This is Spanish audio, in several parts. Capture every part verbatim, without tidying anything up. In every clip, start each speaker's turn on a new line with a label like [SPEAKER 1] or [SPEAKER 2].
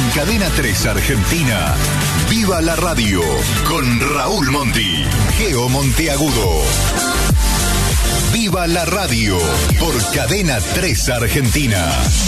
[SPEAKER 1] Cadena tres Argentina, Viva la Radio, con Raúl Monti, Geo Monteagudo. Viva la Radio, por Cadena tres Argentina.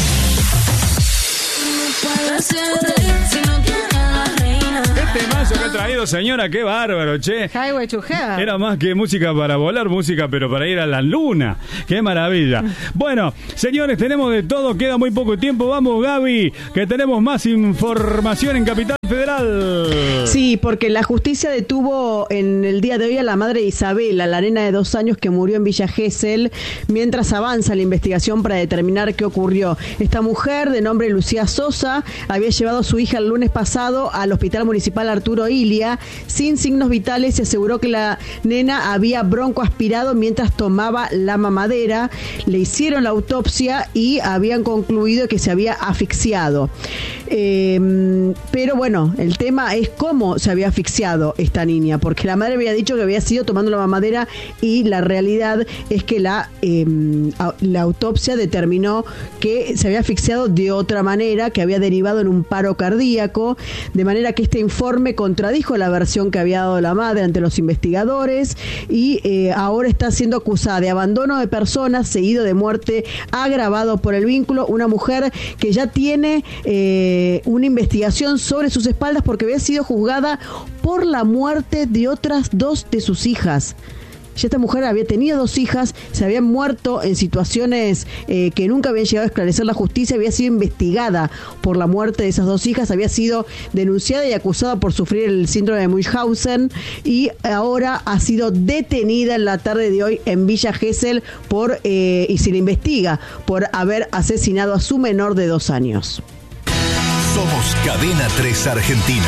[SPEAKER 2] Este mazo que ha traído, señora, qué bárbaro, che.
[SPEAKER 3] Highway to Hell.
[SPEAKER 2] Era más que música para volar, música pero para ir a la luna. Qué maravilla. Bueno, señores, tenemos de todo, queda muy poco tiempo. Vamos, Gaby, que tenemos más información en Capital Federal.
[SPEAKER 4] Sí, porque la justicia detuvo en el día de hoy a la madre de Isabela, la nena de dos años que murió en Villa Gesell, mientras avanza la investigación para determinar qué ocurrió. Esta mujer, de nombre Lucía Sosa, había llevado a su hija el lunes pasado al Hospital Municipal Arturo Ilia sin signos vitales y aseguró que la nena había broncoaspirado mientras tomaba la mamadera. Le hicieron la autopsia y habían concluido que se había asfixiado. Eh, pero bueno, el tema es cómo se había asfixiado esta niña, porque la madre había dicho que había sido tomando la mamadera y la realidad es que la, eh, la autopsia determinó que se había asfixiado de otra manera, que había derivado en un paro cardíaco, de manera que este informe contradijo la versión que había dado la madre ante los investigadores y eh, ahora está siendo acusada de abandono de personas seguido de muerte agravado por el vínculo, una mujer que ya tiene eh, una investigación sobre sus espaldas porque había sido juzgada por la muerte de otras dos de sus hijas. Ya esta mujer había tenido dos hijas, se habían muerto en situaciones eh, que nunca habían llegado a esclarecer la justicia, había sido investigada por la muerte de esas dos hijas, había sido denunciada y acusada por sufrir el síndrome de Munchausen y ahora ha sido detenida en la tarde de hoy en Villa Gesell por, eh, y se le investiga por haber asesinado a su menor de dos años.
[SPEAKER 1] Somos Cadena tres Argentina.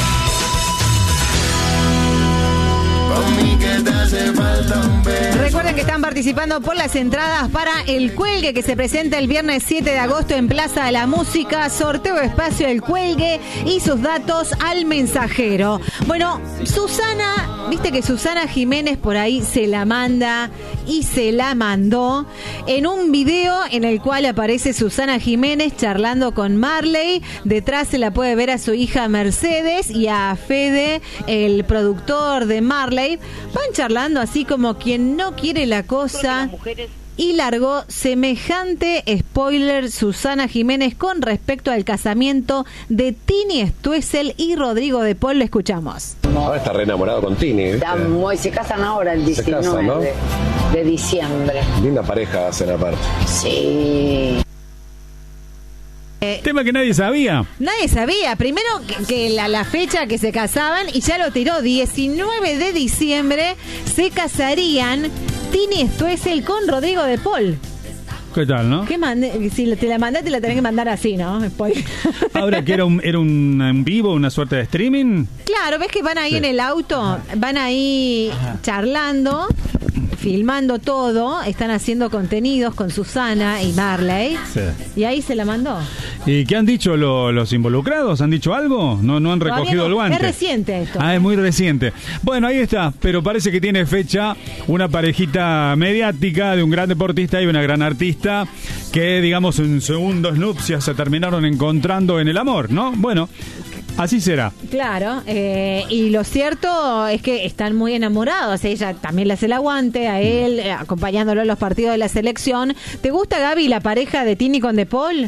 [SPEAKER 3] Recuerden que están participando por las entradas para El Cuelgue, que se presenta el viernes siete de agosto en Plaza de la Música. Sorteo de espacio El Cuelgue y sus datos al mensajero. Bueno, Susana, viste que Susana Jiménez por ahí se la manda y se la mandó en un video en el cual aparece Susana Jiménez charlando con Marley. Detrás se la puede ver a su hija Mercedes y a Fede, el productor de Marley. Van charlando así como quien no quiere la cosa y largó semejante spoiler Susana Jiménez con respecto al casamiento de Tini Stoessel y Rodrigo de Paul. Lo escuchamos.
[SPEAKER 5] Ahora está re enamorado con Tini, ¿viste?
[SPEAKER 6] Está muy, se casan ahora el diecinueve se casan, ¿no? de, de diciembre.
[SPEAKER 5] Linda pareja hacen aparte.
[SPEAKER 6] Sí.
[SPEAKER 2] Tema que nadie sabía.
[SPEAKER 3] Nadie sabía. Primero que, que la, la fecha que se casaban y ya lo tiró. diecinueve de diciembre se casarían Tini Stoessel con Rodrigo de Paul.
[SPEAKER 2] ¿Qué tal, no?
[SPEAKER 3] ¿Qué mande? Si te la mandaste, la tenés que mandar así, ¿no? Spoiler.
[SPEAKER 2] Ahora que era un, era un en vivo, una suerte de streaming.
[SPEAKER 3] Claro, ves que van ahí
[SPEAKER 2] Sí.
[SPEAKER 3] en el auto, van ahí Ajá. charlando, filmando todo, están haciendo contenidos con Susana y Marley.
[SPEAKER 2] Sí.
[SPEAKER 3] Y ahí se la mandó.
[SPEAKER 2] ¿Y qué han dicho lo, los involucrados? ¿Han dicho algo? No, no han
[SPEAKER 3] Todavía
[SPEAKER 2] recogido
[SPEAKER 3] no.
[SPEAKER 2] el guante.
[SPEAKER 3] Es reciente esto.
[SPEAKER 2] Ah, es muy reciente. Bueno, ahí está, pero parece que tiene fecha una parejita mediática de un gran deportista y una gran artista que, digamos, en segundos nupcias se terminaron encontrando en el amor, ¿no? Bueno, así será.
[SPEAKER 3] Claro, eh, y lo cierto es que están muy enamorados. Ella también le hace el aguante a él, eh, acompañándolo en los partidos de la selección. ¿Te gusta, Gaby, la pareja de Tini con De Paul?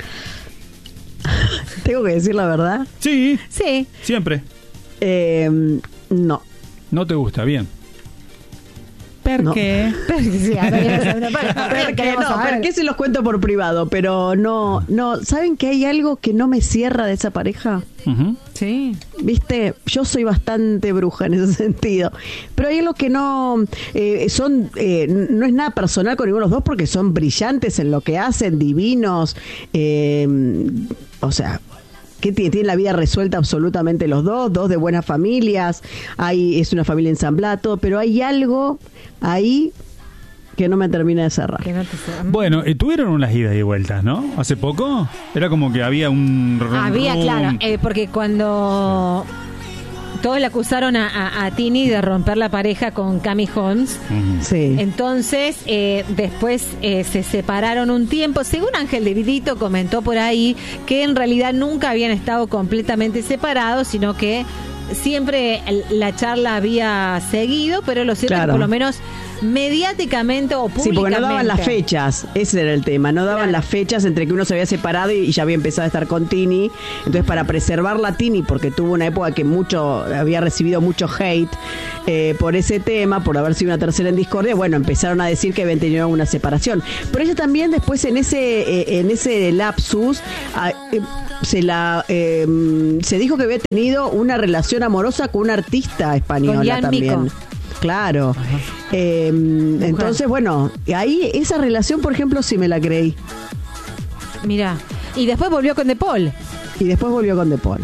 [SPEAKER 4] ¿Tengo que decir la verdad?
[SPEAKER 2] Sí.
[SPEAKER 3] Sí.
[SPEAKER 2] Siempre.
[SPEAKER 4] Eh, no.
[SPEAKER 2] No te gusta, bien.
[SPEAKER 3] ¿Por
[SPEAKER 4] No.
[SPEAKER 3] qué? ¿Por
[SPEAKER 4] qué no? ¿Por qué se los cuento por privado? Pero no, no. ¿Saben que hay algo que no me cierra de esa pareja?
[SPEAKER 2] Uh-huh.
[SPEAKER 3] Sí.
[SPEAKER 4] Viste, yo soy bastante bruja en ese sentido, pero hay algo que no eh, son, eh, no es nada personal con ninguno de los dos porque son brillantes en lo que hacen, divinos, eh, o sea, que tienen, tienen la vida resuelta absolutamente los dos, dos de buenas familias, hay, es una familia ensamblada, todo, pero hay algo ahí que no me termina de cerrar.
[SPEAKER 3] Que no te cerra.
[SPEAKER 2] Bueno, eh, tuvieron unas idas y vueltas, ¿no? Hace poco era como que había un...
[SPEAKER 3] Había,
[SPEAKER 2] rum,
[SPEAKER 3] claro, eh, porque cuando todos le acusaron a, a, a Tini de romper la pareja con Cami Holmes.
[SPEAKER 4] Uh-huh. Sí.
[SPEAKER 3] Entonces, eh, después eh, se separaron un tiempo. Según Ángel de Vidito comentó por ahí que en realidad nunca habían estado completamente separados, sino que siempre la charla había seguido, pero lo cierto
[SPEAKER 4] claro.
[SPEAKER 3] es que por lo menos mediáticamente o públicamente.
[SPEAKER 4] Sí, porque no daban las fechas, ese era el tema, no daban claro. las fechas entre que uno se había separado y, y ya había empezado a estar con Tini. Entonces, para preservar la Tini, porque tuvo una época que mucho había recibido mucho hate eh, por ese tema, por haber sido una tercera en discordia, bueno, empezaron a decir que habían tenido una separación. Pero ella también después en ese eh, en ese lapsus a, eh, se la eh, se dijo que había tenido una relación amorosa con una artista española también. Mico. Claro. Eh, entonces, bueno, ahí esa relación, por ejemplo, sí me la creí.
[SPEAKER 3] Mira, y después volvió con De Paul.
[SPEAKER 4] Y después volvió con De Paul.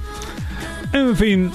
[SPEAKER 2] En fin.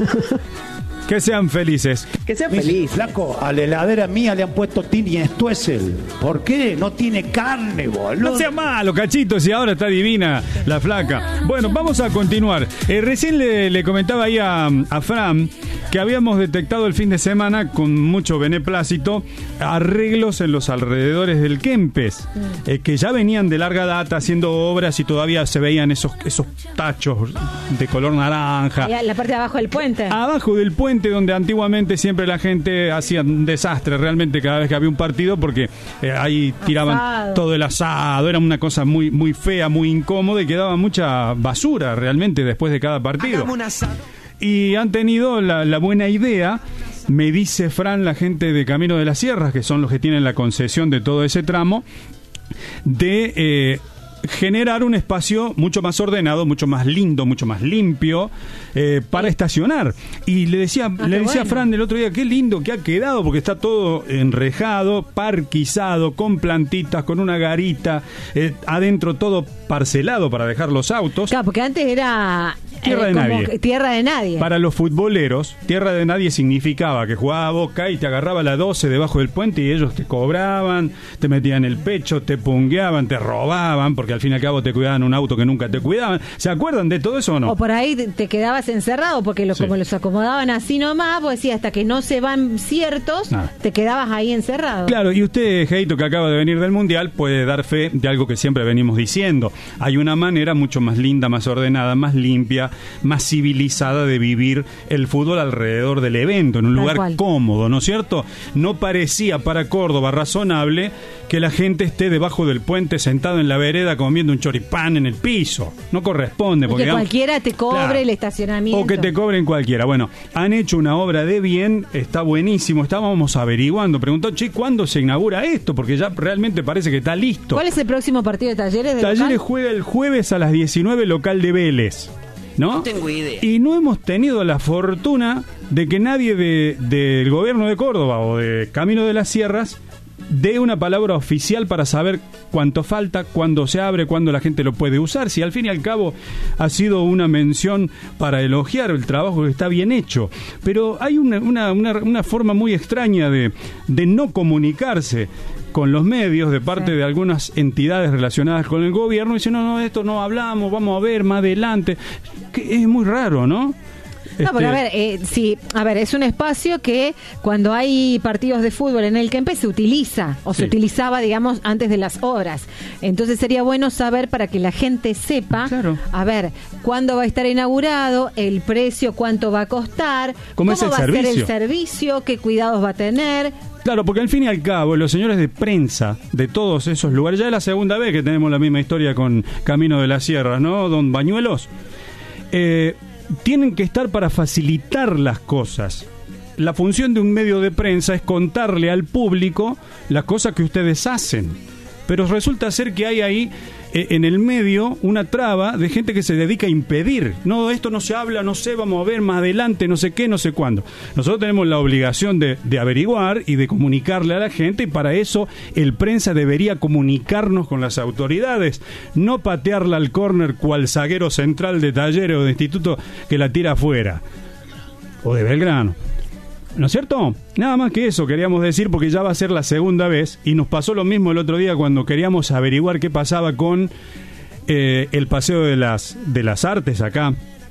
[SPEAKER 2] Que sean felices.
[SPEAKER 4] Que sean felices.
[SPEAKER 7] Flaco, a la heladera mía le han puesto Tini Stoessel. ¿Por qué? No tiene carne, boludo.
[SPEAKER 2] No sea malo, Cachito, si ahora está divina la flaca. Bueno, vamos a continuar. Eh, recién le, le comentaba ahí a, a Fran que habíamos detectado el fin de semana con mucho beneplácito arreglos en los alrededores del Kempes, eh, que ya venían de larga data haciendo obras y todavía se veían esos, esos tachos de color naranja.
[SPEAKER 3] Y la parte de abajo del puente.
[SPEAKER 2] Abajo del puente, donde antiguamente siempre la gente hacía un desastre realmente cada vez que había un partido, porque eh, ahí tiraban asado. Todo el asado, era una cosa muy, muy fea, muy incómoda y quedaba mucha basura realmente después de cada partido. Y han tenido la, la buena idea, me dice Fran, la gente de Camino de las Sierras, que son los que tienen la concesión de todo ese tramo, de eh, generar un espacio mucho más ordenado, mucho más lindo, mucho más limpio eh, para estacionar. Y le decía, ah, le decía bueno. a Fran el otro día, qué lindo que ha quedado, porque está todo enrejado, parquizado, con plantitas, con una garita, eh, adentro todo parcelado para dejar los autos.
[SPEAKER 3] Claro, porque antes era
[SPEAKER 2] tierra de nadie.
[SPEAKER 3] Tierra de nadie.
[SPEAKER 2] Para los futboleros, tierra de nadie significaba que jugaba Boca y te agarraba la doce debajo del puente y ellos te cobraban, te metían el pecho, te pungueaban, te robaban, porque al fin y al cabo te cuidaban un auto que nunca te cuidaban. ¿Se acuerdan de todo eso o no?
[SPEAKER 3] O por ahí te quedabas encerrado, porque lo, sí. como los acomodaban así nomás, vos decías, hasta que no se van ciertos, Nada. te quedabas ahí encerrado.
[SPEAKER 2] Claro, y usted, Geito, que acaba de venir del Mundial, puede dar fe de algo que siempre venimos diciendo. Hay una manera mucho más linda, más ordenada, más limpia, más civilizada de vivir el fútbol alrededor del evento, en un Tal lugar cual. cómodo, ¿no es cierto? No parecía para Córdoba razonable que la gente esté debajo del puente sentado en la vereda comiendo un choripán en el piso. No corresponde. Porque
[SPEAKER 3] que digamos, cualquiera te cobre claro, el estacionamiento.
[SPEAKER 2] O que te cobren cualquiera. Bueno, han hecho una obra de bien, está buenísimo. Estábamos averiguando, preguntó, che, ¿cuándo se inaugura esto? Porque ya realmente parece que está listo.
[SPEAKER 3] ¿Cuál es el próximo partido de Talleres? De
[SPEAKER 2] Talleres
[SPEAKER 3] local?
[SPEAKER 2] Juega el jueves a las diecinueve, local de Vélez. ¿No?
[SPEAKER 8] No tengo idea.
[SPEAKER 2] Y no hemos tenido la fortuna de que nadie de, del gobierno de Córdoba o de Camino de las Sierras dé una palabra oficial para saber cuánto falta, cuándo se abre, cuándo la gente lo puede usar. Si al fin y al cabo ha sido una mención para elogiar el trabajo que está bien hecho. Pero hay una, una, una, una forma muy extraña de, de no comunicarse con los medios de parte sí. de algunas entidades relacionadas con el gobierno, y dicen, no, no, esto no hablamos, vamos a ver más adelante. Que es muy raro, ¿no?
[SPEAKER 3] No, porque a ver, eh, sí, a ver, es un espacio que cuando hay partidos de fútbol en el Kempes se utiliza, o sí. se utilizaba, digamos, antes de las obras. Entonces sería bueno saber para que la gente sepa, claro. a ver, cuándo va a estar inaugurado, el precio, cuánto va a costar,
[SPEAKER 2] cómo,
[SPEAKER 3] cómo
[SPEAKER 2] es el
[SPEAKER 3] va
[SPEAKER 2] servicio?
[SPEAKER 3] a ser el servicio, qué cuidados va a tener.
[SPEAKER 2] Claro, porque al fin y al cabo, los señores de prensa de todos esos lugares, ya es la segunda vez que tenemos la misma historia con Camino de las Sierras, ¿no, don Bañuelos? Eh... tienen que estar para facilitar las cosas. La función de un medio de prensa es contarle al público las cosas que ustedes hacen. Pero resulta ser que hay ahí, eh, en el medio, una traba de gente que se dedica a impedir. No, esto no se habla, no sé, vamos a ver más adelante, no sé qué, no sé cuándo. Nosotros tenemos la obligación de, de averiguar y de comunicarle a la gente, y para eso el prensa debería comunicarnos con las autoridades, no patearla al córner cual zaguero central de Talleres o de Instituto que la tira afuera. O de Belgrano. ¿No es cierto? Nada más que eso queríamos decir, porque ya va a ser la segunda vez, y nos pasó lo mismo el otro día cuando queríamos averiguar qué pasaba con eh, el Paseo de las, de las Artes acá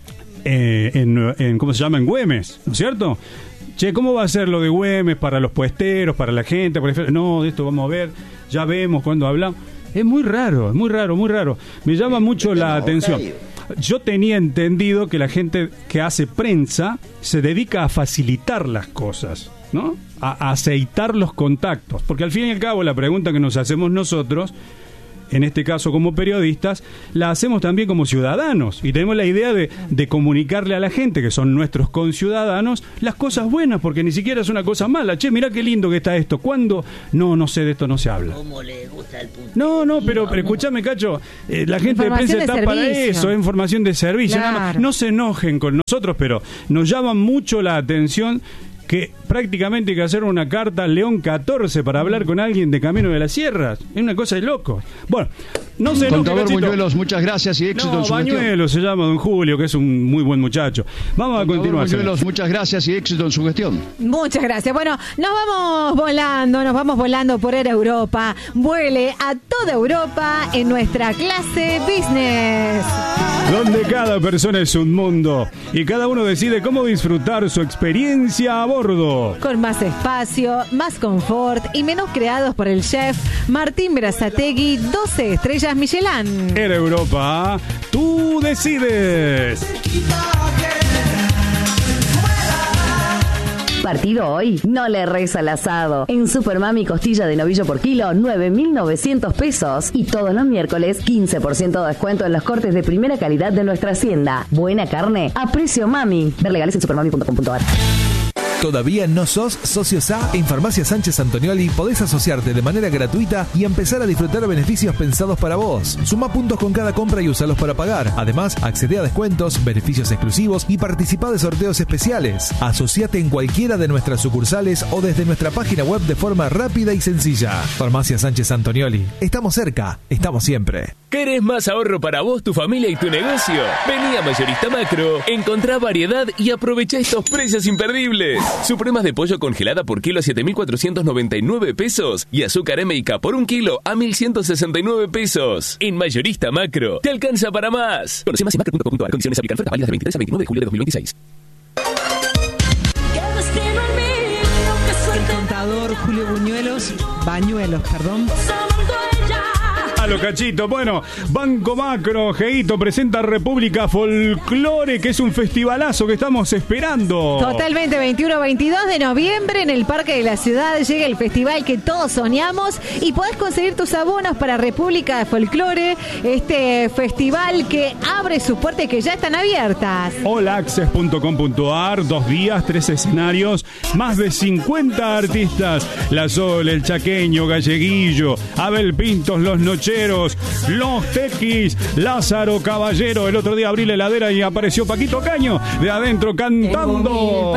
[SPEAKER 2] eh, en, en, ¿cómo se llama? En Güemes, ¿no es cierto? Che, ¿cómo va a ser lo de Güemes para los puesteros, para la gente? Para el... No, de esto vamos a ver, ya vemos cuando hablamos. Es muy raro, es muy raro, muy raro. Me llama mucho la atención. Yo tenía entendido que la gente que hace prensa se dedica a facilitar las cosas, ¿no? A, a aceitar los contactos. Porque al fin y al cabo la pregunta que nos hacemos nosotros, en este caso como periodistas, la hacemos también como ciudadanos y tenemos la idea de, de comunicarle a la gente, que son nuestros conciudadanos, las cosas buenas, porque ni siquiera es una cosa mala. Che, mirá qué lindo que está esto. ¿Cuándo? No, no sé, de esto no se habla. ¿Cómo le gusta el punto? No, no, pero, pero escúchame, Cacho, eh, la gente de prensa está de para eso, es información de servicio. Claro. Nada más. No se enojen con nosotros, pero nos llama mucho la atención que prácticamente hay que hacer una carta al León catorce para hablar con alguien de Camino de las Sierras. Es una cosa de loco. Bueno, no se enoje,
[SPEAKER 8] Contador Buñuelos, muchas gracias y éxito
[SPEAKER 2] no,
[SPEAKER 8] en su
[SPEAKER 2] Bañuelos
[SPEAKER 8] gestión.
[SPEAKER 2] se llama don Julio, que es un muy buen muchacho. Vamos Contador a continuar.
[SPEAKER 8] Buñuelos, muchas gracias y éxito en su gestión.
[SPEAKER 3] Muchas gracias. Bueno, nos vamos volando, nos vamos volando por Air Europa. Vuele a toda Europa en nuestra clase business.
[SPEAKER 2] Donde cada persona es un mundo y cada uno decide cómo disfrutar su experiencia a bordo.
[SPEAKER 3] Con más espacio, más confort y menús creados por el chef Martín Berazategui, doce estrellas Michelin.
[SPEAKER 2] Air Europa, tú decides.
[SPEAKER 9] Partido hoy, no le reza al asado. En Supermami costilla de novillo por kilo, nueve mil novecientos pesos. Y todos los miércoles, quince por ciento de descuento en los cortes de primera calidad de nuestra hacienda. Buena carne a precio mami. Ver legales en supermami punto com punto a r.
[SPEAKER 10] ¿Todavía no sos socio S A? En Farmacia Sánchez Antonioli podés asociarte de manera gratuita y empezar a disfrutar beneficios pensados para vos. Suma puntos con cada compra y usalos para pagar. Además, accede a descuentos, beneficios exclusivos y participa de sorteos especiales. Asociate en cualquiera de nuestras sucursales o desde nuestra página web de forma rápida y sencilla. Farmacia Sánchez Antonioli. Estamos cerca, estamos siempre.
[SPEAKER 11] ¿Querés más ahorro para vos, tu familia y tu negocio? Vení a Mayorista Macro, encontrá variedad y aprovecha estos precios imperdibles. Supremas de pollo congelada por kilo a siete mil cuatrocientos noventa y nueve pesos y azúcar M y K por un kilo a mil ciento sesenta y nueve pesos. En Mayorista Macro, te alcanza para más. Conoce más en macro punto com punto a r. Condiciones aplican. Ofertas válidas del veintitrés al veintinueve de julio de dos mil veintiséis.
[SPEAKER 12] El contador Julio Buñuelos, Bañuelos, perdón.
[SPEAKER 2] Lo cachito. Bueno, Banco Macro, Geito, presenta República Folclore, que es un festivalazo que estamos esperando.
[SPEAKER 3] Totalmente, veintiuno a veintidós de noviembre en el Parque de la Ciudad llega el festival que todos soñamos y podés conseguir tus abonos para República de Folclore, este festival que abre sus puertas y que ya están abiertas.
[SPEAKER 2] all access punto com punto a r, dos días, tres escenarios, más de cincuenta artistas, La Sol, El Chaqueño, Galleguillo, Abel Pintos, Los Nocheros, Los Tequis, Lázaro Caballero. El otro día abrí la heladera y apareció Paquito Caño de adentro cantando.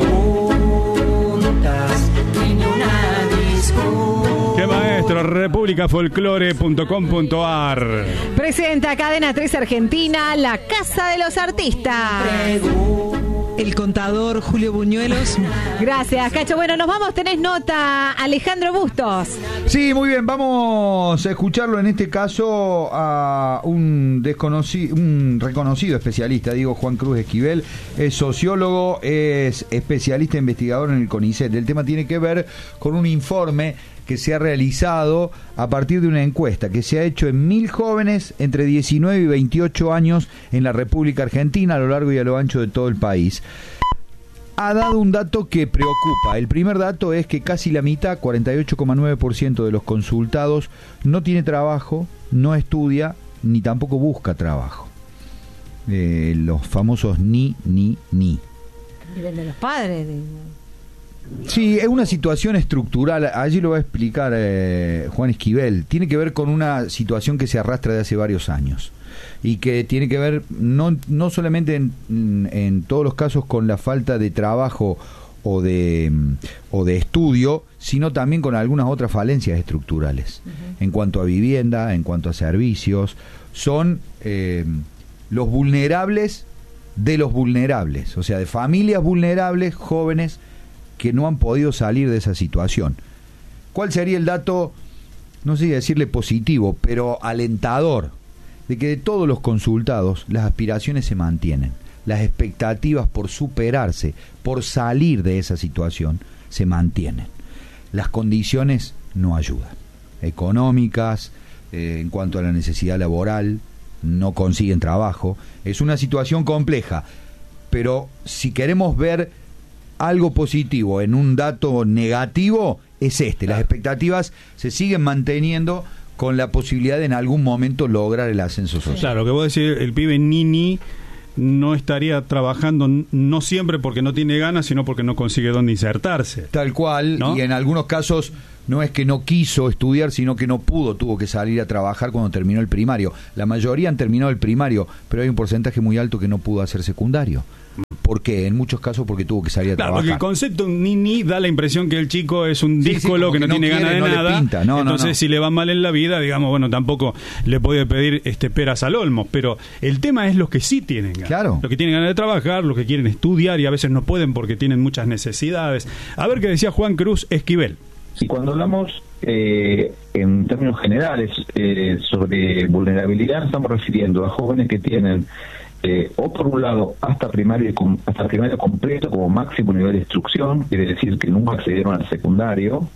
[SPEAKER 2] ¡Qué maestro! república folclore punto com punto a r.
[SPEAKER 3] Presenta Cadena tres Argentina, la Casa de los Artistas.
[SPEAKER 12] El contador Julio Buñuelos.
[SPEAKER 3] Gracias, Cacho. Bueno, nos vamos, tenés nota, Alejandro Bustos.
[SPEAKER 13] Sí, muy bien, vamos a escucharlo en este caso a un desconocido, un reconocido especialista, digo Juan Cruz Esquivel, es sociólogo, es especialista investigador en el CONICET. El tema tiene que ver con un informe que se ha realizado a partir de una encuesta que se ha hecho en mil jóvenes entre diecinueve y veintiocho años en la República Argentina, a lo largo y a lo ancho de todo el país. Ha dado un dato que preocupa. El primer dato es que casi la mitad, cuarenta y ocho coma nueve por ciento de los consultados, no tiene trabajo, no estudia, ni tampoco busca trabajo. Eh, los famosos ni, ni, ni.
[SPEAKER 3] Nivel de los padres. De...
[SPEAKER 13] Sí, es una situación estructural, allí lo va a explicar eh, Juan Esquivel. Tiene que ver con una situación que se arrastra de hace varios años y que tiene que ver no, no solamente en, en todos los casos con la falta de trabajo o de, o de estudio, sino también con algunas otras falencias estructurales. Uh-huh. En cuanto a vivienda, en cuanto a servicios, son eh, los vulnerables de los vulnerables, o sea, de familias vulnerables, jóvenes que no han podido salir de esa situación. ¿Cuál sería el dato, no sé si decirle positivo, pero alentador, de que de todos los consultados las aspiraciones se mantienen? las expectativas por superarse, por salir de esa situación, se mantienen. Las condiciones no ayudan, económicas, eh, en cuanto a la necesidad laboral, no consiguen trabajo. Es una situación compleja, pero si queremos ver algo positivo en un dato negativo, es este. Las expectativas se siguen manteniendo con la posibilidad de en algún momento lograr el ascenso social.
[SPEAKER 2] Claro, que vos decís, el pibe Nini no estaría trabajando no siempre porque no tiene ganas, sino porque no consigue dónde insertarse.
[SPEAKER 13] Tal cual, ¿no? Y en algunos casos no es que no quiso estudiar, sino que no pudo, tuvo que salir a trabajar cuando terminó el primario. La mayoría han terminado el primario, pero hay un porcentaje muy alto que no pudo hacer secundario. ¿Por qué? En muchos casos porque tuvo que salir a
[SPEAKER 2] claro,
[SPEAKER 13] trabajar.
[SPEAKER 2] Porque el concepto Nini da la impresión que el chico es un
[SPEAKER 13] sí,
[SPEAKER 2] díscolo
[SPEAKER 13] sí,
[SPEAKER 2] que no,
[SPEAKER 13] no
[SPEAKER 2] tiene
[SPEAKER 13] quiere,
[SPEAKER 2] ganas de
[SPEAKER 13] no
[SPEAKER 2] nada.
[SPEAKER 13] Le pinta. No,
[SPEAKER 2] Entonces,
[SPEAKER 13] no, no.
[SPEAKER 2] si le va mal en la vida, digamos, bueno, tampoco le puede pedir este peras al olmo. Pero el tema es los que sí tienen ganas.
[SPEAKER 13] Claro.
[SPEAKER 2] Los que tienen ganas de trabajar, los que quieren estudiar y a veces no pueden porque tienen muchas necesidades. A ver qué decía Juan Cruz Esquivel.
[SPEAKER 14] Y cuando hablamos eh, en términos generales eh, sobre vulnerabilidad, nos estamos refiriendo a jóvenes que tienen Eh, o por un lado hasta primario hasta primario completo como máximo nivel de instrucción, quiere decir que nunca accedieron al secundario,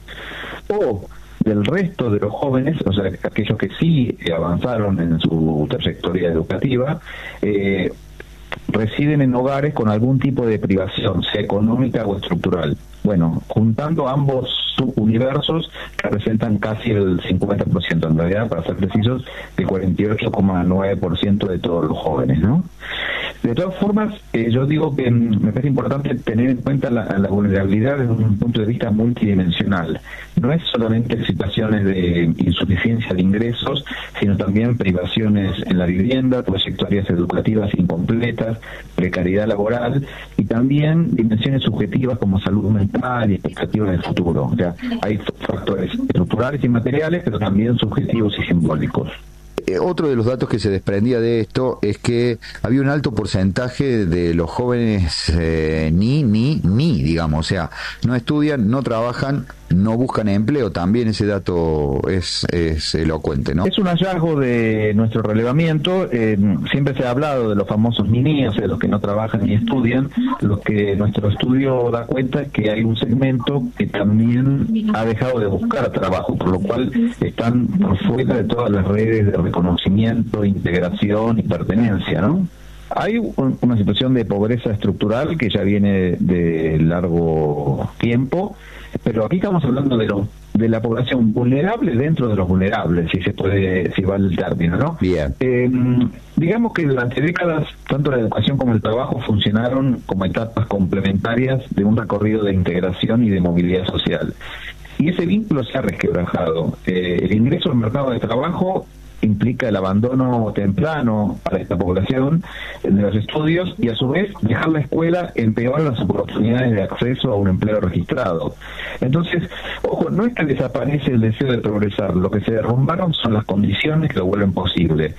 [SPEAKER 14] o del resto de los jóvenes, o sea, aquellos que sí avanzaron en su trayectoria educativa, eh, residen en hogares con algún tipo de privación, sea económica o estructural. Bueno, juntando ambos subuniversos representan casi el cincuenta por ciento, en realidad, para ser precisos, el cuarenta y ocho coma nueve por ciento de todos los jóvenes, ¿no? De todas formas, eh, yo digo que me parece importante tener en cuenta la, la vulnerabilidad desde un punto de vista multidimensional. No es solamente situaciones de insuficiencia de ingresos, sino también privaciones en la vivienda, trayectorias educativas incompletas, precariedad laboral y también dimensiones subjetivas como salud mental y expectativas del futuro. O sea, hay factores estructurales y materiales, pero también subjetivos y simbólicos.
[SPEAKER 15] Otro de los datos que se desprendía de esto es que había un alto porcentaje de los jóvenes eh, ni, ni, ni, digamos, o sea, no estudian, no trabajan, no buscan empleo. También ese dato es, es elocuente, ¿no?
[SPEAKER 14] Es un hallazgo de nuestro relevamiento. Eh, siempre se ha hablado de los famosos ni, o sea, de los que no trabajan ni estudian. Lo que nuestro estudio da cuenta es que hay un segmento que también ha dejado de buscar trabajo, por lo cual están por fuera de todas las redes de reconocimiento, integración y pertenencia, ¿no? Hay un, una situación de pobreza estructural que ya viene de largo tiempo, pero aquí estamos hablando de lo, de la población vulnerable dentro de los vulnerables, si se puede, si vale el término, ¿no?
[SPEAKER 15] Bien.
[SPEAKER 14] Eh, digamos que durante décadas tanto la educación como el trabajo funcionaron como etapas complementarias de un recorrido de integración y de movilidad social. Y ese vínculo se ha resquebrajado. Eh, el ingreso al mercado de trabajo implica el abandono temprano para esta población de los estudios y a su vez dejar la escuela empeora las oportunidades de acceso a un empleo registrado. Entonces, ojo, no es que desaparece el deseo de progresar, lo que se derrumbaron son las condiciones que lo vuelven posible.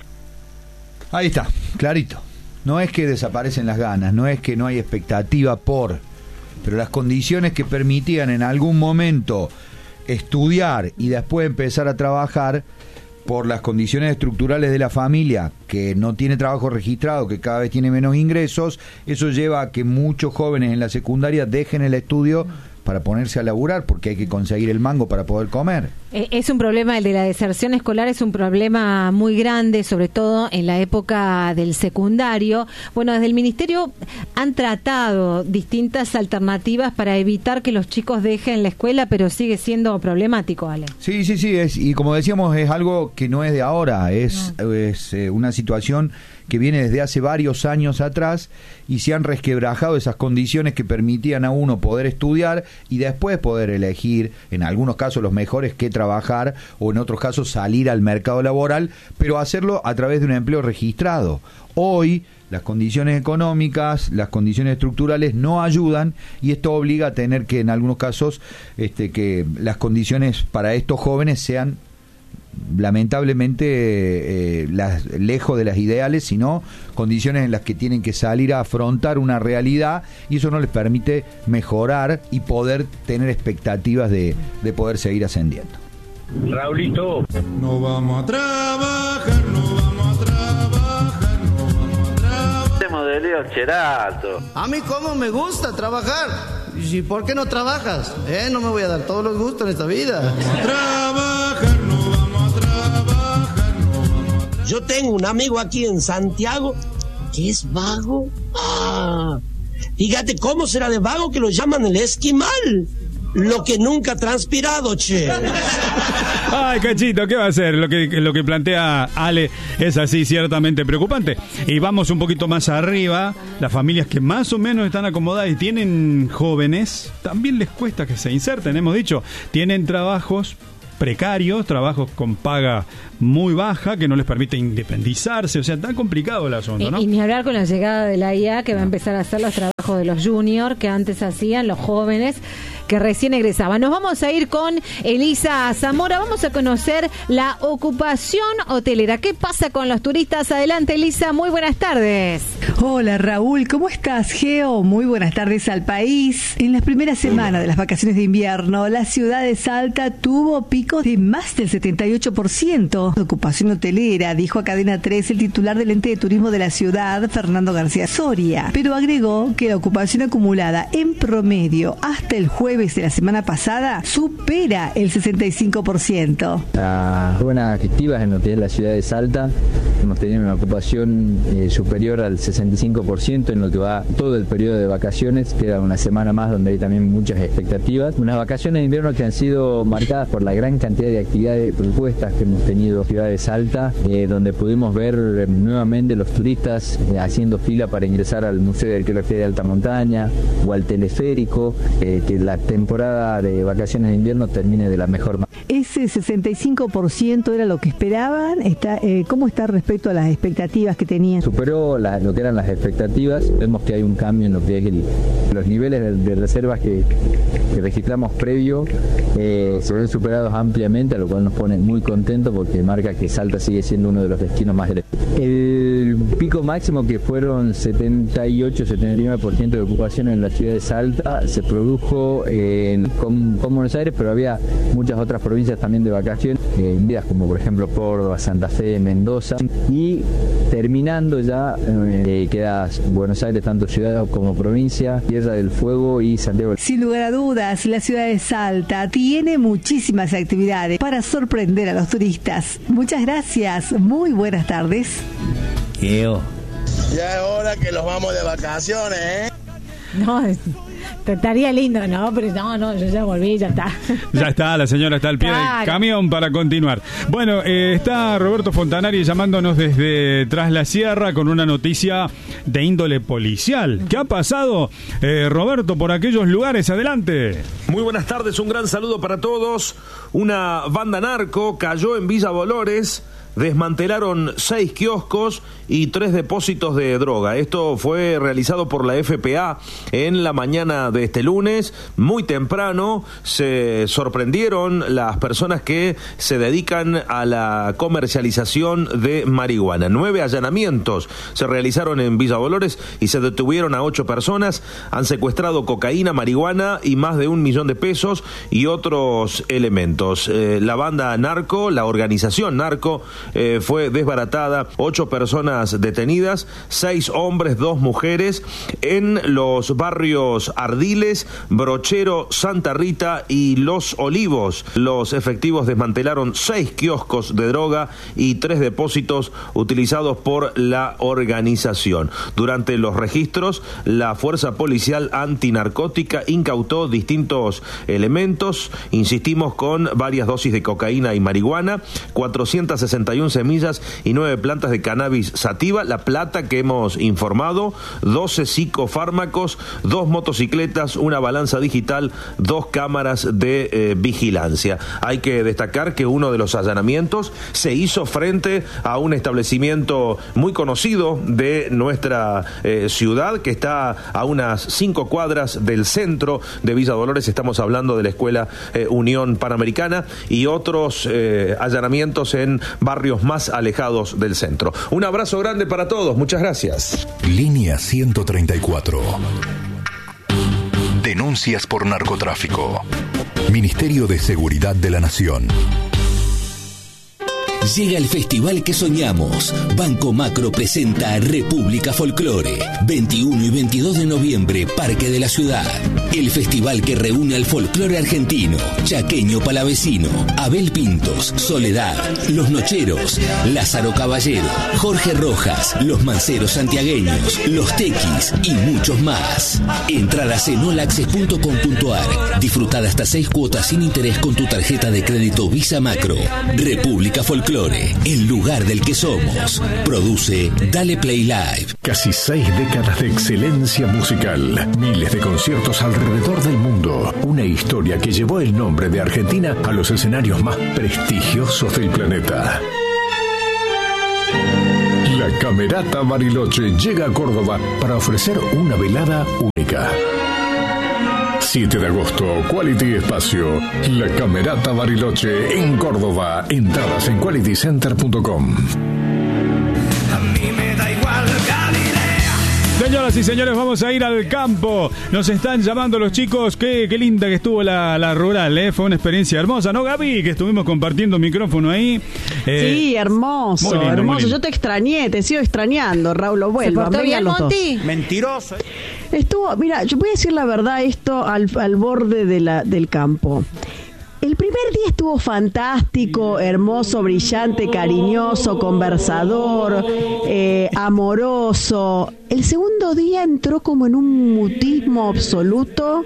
[SPEAKER 13] Ahí está, clarito. No es que desaparecen las ganas, no es que no hay expectativa por, pero las condiciones que permitían en algún momento estudiar y después empezar a trabajar, por las condiciones estructurales de la familia, que no tiene trabajo registrado, que cada vez tiene menos ingresos, eso lleva a que muchos jóvenes en la secundaria dejen el estudio para ponerse a laburar, porque hay que conseguir el mango para poder comer.
[SPEAKER 3] Es un problema, el de la deserción escolar es un problema muy grande, sobre todo en la época del secundario. Bueno, desde el Ministerio han tratado distintas alternativas para evitar que los chicos dejen la escuela, pero sigue siendo problemático, Ale.
[SPEAKER 13] Sí, sí, sí, es, y como decíamos, es algo que no es de ahora, es, no. es eh, una situación que viene desde hace varios años atrás y se han resquebrajado esas condiciones que permitían a uno poder estudiar y después poder elegir, en algunos casos los mejores, qué trabajar, o en otros casos salir al mercado laboral, pero hacerlo a través de un empleo registrado. Hoy las condiciones económicas, las condiciones estructurales no ayudan y esto obliga a tener que, en algunos casos, este, que las condiciones para estos jóvenes sean lamentablemente eh, las, lejos de las ideales, sino condiciones en las que tienen que salir a afrontar una realidad y eso no les permite mejorar y poder tener expectativas de, de poder seguir ascendiendo.
[SPEAKER 16] Raulito,
[SPEAKER 17] no vamos a trabajar, no vamos a trabajar, no vamos a trabajar.
[SPEAKER 16] Hacemos
[SPEAKER 17] de lío al Cherato.
[SPEAKER 18] A mí cómo me gusta trabajar. ¿Y por qué no trabajas? Eh, no me voy a dar todos los gustos en esta vida.
[SPEAKER 19] Trabajar, no vamos a trabajar, no vamos a...
[SPEAKER 20] Yo tengo un amigo aquí en Santiago que es vago. Ah, fíjate cómo será de vago que lo llaman el esquimal. Lo que nunca ha transpirado, che.
[SPEAKER 2] Ay, Cachito, ¿qué va a hacer? Lo que, lo que plantea Ale es así, ciertamente preocupante. Y vamos un poquito más arriba. Las familias que más o menos están acomodadas y tienen jóvenes, también les cuesta que se inserten, hemos dicho. Tienen trabajos precarios, trabajos con paga muy baja, que no les permite independizarse. O sea, está complicado el asunto, ¿no?
[SPEAKER 3] Y, y ni hablar con la llegada de la I A, que va a empezar a hacer los trabajos de los juniors que antes hacían los jóvenes que recién egresaban. Nos vamos a ir con Elisa Zamora. Vamos a conocer la ocupación hotelera. ¿Qué pasa con los turistas? Adelante, Elisa. Muy buenas tardes.
[SPEAKER 21] Hola, Raúl. ¿Cómo estás, Geo? Muy buenas tardes al país. En las primeras semanas de las vacaciones de invierno, la ciudad de Salta tuvo picos de más del setenta y ocho por ciento de ocupación hotelera, dijo a Cadena tres el titular del ente de turismo de la ciudad, Fernando García Soria. Pero agregó que la ocupación acumulada en promedio hasta el jueves de la semana pasada supera el sesenta y cinco por ciento.
[SPEAKER 22] Las zonas activas en lo que es la ciudad de Salta hemos tenido una ocupación eh, superior al sesenta y cinco por ciento en lo que va todo el periodo de vacaciones, queda una semana más donde hay también muchas expectativas. Unas vacaciones de invierno que han sido marcadas por la gran cantidad de actividades propuestas que hemos tenido en la ciudad de Salta, eh, donde pudimos ver eh, nuevamente los turistas eh, haciendo fila para ingresar al Museo de Arqueología de Alta Montaña o al teleférico, eh, que la temporada de vacaciones de invierno termine de la mejor manera.
[SPEAKER 21] Ese sesenta y cinco por ciento era lo que esperaban. Está, eh, ¿Cómo está respecto a las expectativas que tenían?
[SPEAKER 22] Superó la, lo que eran las expectativas. Vemos que hay un cambio en lo que es el, los niveles de, de reservas que, que registramos previo, eh, se ven superados ampliamente, a lo cual nos pone muy contentos porque marca que Salta sigue siendo uno de los destinos más elevados. El pico máximo, que fueron setenta y ocho a setenta y nueve por ciento de ocupación en la ciudad de Salta, se produjo en, con, con Buenos Aires, pero había muchas otras provincias también de vacaciones, eh, como por ejemplo Córdoba, Santa Fe, Mendoza, y terminando ya eh, queda Buenos Aires, tanto ciudad como provincia, Tierra del Fuego y Santiago.
[SPEAKER 21] Sin lugar a dudas, la ciudad de Salta tiene muchísimas actividades para sorprender a los turistas. Muchas gracias, muy buenas tardes.
[SPEAKER 19] Geo.
[SPEAKER 20] Ya es hora que los vamos de vacaciones, ¿eh?
[SPEAKER 3] No, estaría lindo, ¿no? Pero no, no, yo ya volví, ya está.
[SPEAKER 2] Ya está, la señora está al pie claro. del camión para continuar. Bueno, eh, está Roberto Fontanari llamándonos desde Tras la Sierra con una noticia de índole policial. ¿Qué ha pasado, eh, Roberto, por aquellos lugares? Adelante.
[SPEAKER 23] Muy buenas tardes, un gran saludo para todos. Una banda narco cayó en Villa Dolores. Desmantelaron seis kioscos y tres depósitos de droga. Esto fue realizado por la F P A en la mañana de este lunes. Muy temprano se sorprendieron las personas que se dedican a la comercialización de marihuana. Nueve allanamientos se realizaron en Villa Dolores y se detuvieron a ocho personas. Han secuestrado cocaína, marihuana y más de un millón de pesos y otros elementos. Eh, la banda narco, la organización narco, Eh, fue desbaratada, ocho personas detenidas, seis hombres, dos mujeres, en los barrios Ardiles, Brochero, Santa Rita y Los Olivos. Los efectivos desmantelaron seis kioscos de droga y tres depósitos utilizados por la organización. Durante los registros, la Fuerza Policial Antinarcótica incautó distintos elementos, insistimos, con varias dosis de cocaína y marihuana, cuatrocientas sesenta y una semillas y nueve plantas de cannabis sativa, la plata que hemos informado, doce psicofármacos, dos motocicletas, una balanza digital, dos cámaras de eh, vigilancia. Hay que destacar que uno de los allanamientos se hizo frente a un establecimiento muy conocido de nuestra eh, ciudad, que está a unas cinco cuadras del centro de Villa Dolores. Estamos hablando de la Escuela eh, Unión Panamericana, y otros eh, allanamientos en barrios más alejados del centro. Un abrazo grande para todos, muchas gracias.
[SPEAKER 1] Línea ciento treinta y cuatro. Denuncias por narcotráfico. Ministerio de Seguridad de la Nación.
[SPEAKER 5] Llega el festival que soñamos. Banco Macro presenta República Folclore. veintiuno y veintidós de noviembre, Parque de la Ciudad. El festival que reúne al folclore argentino, chaqueño palavecino, Abel Pintos, Soledad, Los Nocheros, Lázaro Caballero, Jorge Rojas, Los Manceros Santiagueños, Los Tequis y muchos más. Entradas en olaccess punto com punto ar. Disfrutada hasta seis cuotas sin interés con tu tarjeta de crédito Visa Macro. República Folclore, el lugar del que somos. Produce Dale Play Live.
[SPEAKER 6] Casi seis décadas de excelencia musical. Miles de conciertos alrededor del mundo. Una historia que llevó el nombre de Argentina a los escenarios más prestigiosos del planeta. La Camerata Bariloche llega a Córdoba para ofrecer una velada única. siete de agosto, Quality Espacio. La Camerata Bariloche en Córdoba. Entradas en quality center punto com.
[SPEAKER 2] Señoras y señores, vamos a ir al campo. Nos están llamando los chicos. Qué, qué linda que estuvo la, la rural, ¿eh? Fue una experiencia hermosa, ¿no, Gaby? Que estuvimos compartiendo micrófono ahí.
[SPEAKER 4] Eh, sí, hermoso,
[SPEAKER 2] lindo,
[SPEAKER 4] hermoso. Yo te extrañé, te sigo extrañando, Raúl. Vuelva.
[SPEAKER 3] ¿Se portó bien, Monty?
[SPEAKER 7] Mentiroso.
[SPEAKER 4] Estuvo, mira, yo voy a decir la verdad, esto al, al borde de la, del campo. El primer día estuvo fantástico, hermoso, brillante, cariñoso, conversador, eh, amoroso. El segundo día entró como en un mutismo absoluto.